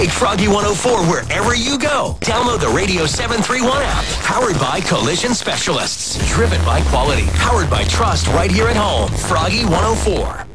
Froggy 104 wherever you go. Download the Radio 731 app. Powered by Collision Specialists. Driven by quality. Powered by trust right here at home. Froggy 104.